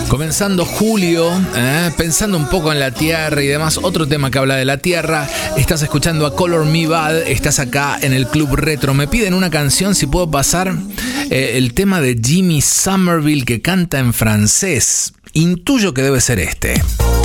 Comenzando julio, pensando un poco en la tierra y demás, otro tema que habla de la tierra. Estás escuchando a Color Me Bad, estás acá en el Club Retro. Me piden una canción, si puedo pasar el tema de Jimmy Somerville que canta en francés. Intuyo que debe ser este.